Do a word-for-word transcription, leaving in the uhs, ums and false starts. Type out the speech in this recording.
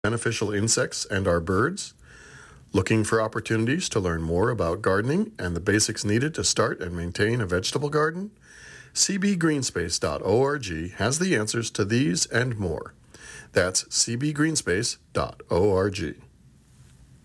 beneficial insects and our birds? Looking for opportunities to learn more about gardening and the basics needed to start and maintain a vegetable garden? c b greenspace dot org has the answers to these and more. That's c b greenspace dot org.